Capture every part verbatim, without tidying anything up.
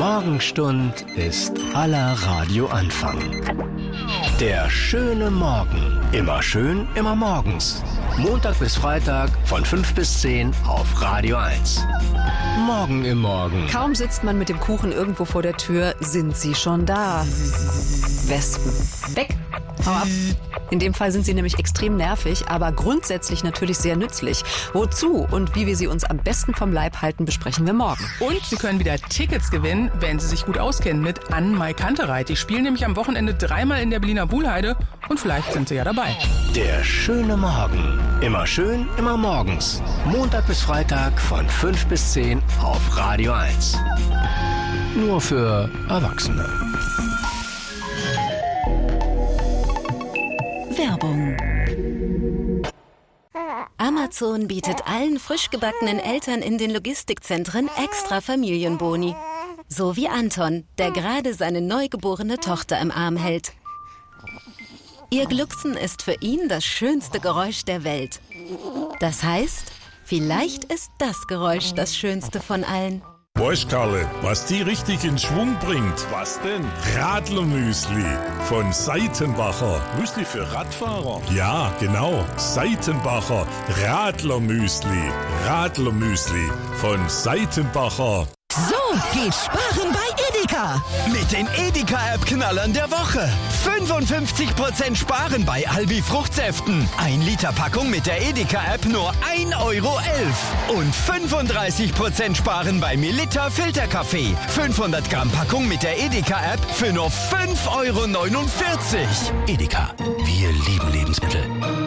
Morgenstund ist aller Radioanfang. Der schöne Morgen. Immer schön, immer morgens. Montag bis Freitag von fünf bis zehn auf Radio eins. Morgen im Morgen. Kaum sitzt man mit dem Kuchen irgendwo vor der Tür, sind sie schon da. Wespen. Weg. Hau ab. In dem Fall sind sie nämlich extrem nervig, aber grundsätzlich natürlich sehr nützlich. Wozu und wie wir sie uns am besten vom Leib halten, besprechen wir morgen. Und Sie können wieder Tickets gewinnen, wenn Sie sich gut auskennen mit Ann-Mai Kantereit. Die spielen nämlich am Wochenende dreimal in der Berliner Buhlheide und vielleicht sind Sie ja dabei. Der schöne Morgen. Immer schön, immer morgens. Montag bis Freitag von fünf bis zehn auf Radio eins. Nur für Erwachsene. Werbung. Amazon bietet allen frisch gebackenen Eltern in den Logistikzentren extra Familienboni. So wie Anton, der gerade seine neugeborene Tochter im Arm hält. Ihr Glucksen ist für ihn das schönste Geräusch der Welt. Das heißt, vielleicht ist das Geräusch das schönste von allen. Weißt Karle, was die richtig in Schwung bringt? Was denn? Radlermüsli von Seitenbacher. Müsli für Radfahrer? Ja, genau. Seitenbacher Radlermüsli. Radlermüsli von Seitenbacher. So geht Sparen bei Edeka. Mit den Edeka-App-Knallern der Woche. fünfundfünfzig Prozent Sparen bei Albi Fruchtsäften. ein Liter Packung mit der Edeka-App nur ein Euro elf. Und fünfunddreißig Prozent Sparen bei Melitta Filterkaffee. fünfhundert Gramm Packung mit der Edeka-App für nur fünf Euro neunundvierzig. Edeka. Wir lieben Lebensmittel.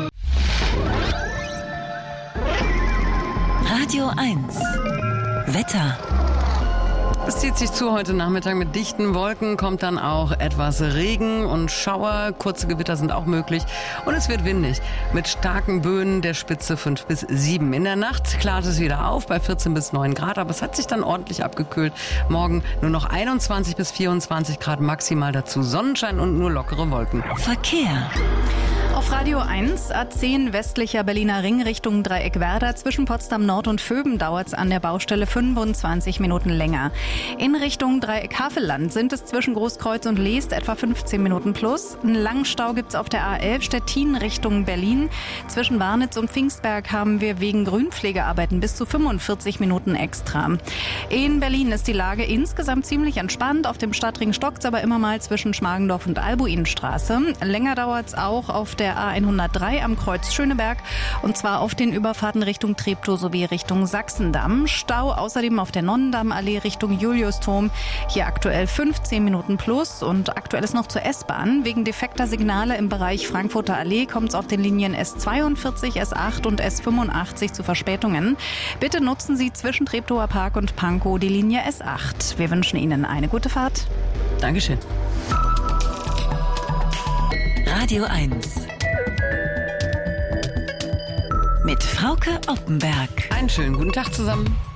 Radio eins. Wetter. Es zieht sich zu heute Nachmittag mit dichten Wolken, kommt dann auch etwas Regen und Schauer. Kurze Gewitter sind auch möglich und es wird windig mit starken Böen der Spitze fünf bis sieben. In der Nacht klart es wieder auf bei vierzehn bis neun Grad, aber es hat sich dann ordentlich abgekühlt. Morgen nur noch einundzwanzig bis vierundzwanzig Grad maximal, dazu Sonnenschein und nur lockere Wolken. Verkehr. Auf Radio eins, A zehn westlicher Berliner Ring Richtung Dreieck Werder. Zwischen Potsdam Nord und Vöben dauert es an der Baustelle fünfundzwanzig Minuten länger. In Richtung Dreieck Havelland sind es zwischen Großkreuz und Leest etwa fünfzehn Minuten plus. Einen langen Stau gibt es auf der A elf Stettin Richtung Berlin. Zwischen Warnitz und Pfingstberg haben wir wegen Grünpflegearbeiten bis zu fünfundvierzig Minuten extra. In Berlin ist die Lage insgesamt ziemlich entspannt. Auf dem Stadtring stockt es aber immer mal zwischen Schmargendorf und Albuinstraße. Länger dauert es auch auf der A hundertdrei am Kreuz Schöneberg und zwar auf den Überfahrten Richtung Treptow sowie Richtung Sachsendamm. Stau außerdem auf der Nonnendammallee Richtung Juliusturm. Hier aktuell fünfzehn Minuten plus und aktuell ist noch zur S-Bahn. Wegen defekter Signale im Bereich Frankfurter Allee kommt es auf den Linien S zweiundvierzig, S acht und S fünfundachtzig zu Verspätungen. Bitte nutzen Sie zwischen Treptower Park und Pankow die Linie S acht. Wir wünschen Ihnen eine gute Fahrt. Dankeschön. Radio eins. Mit Frauke Oppenberg. Einen schönen guten Tag zusammen.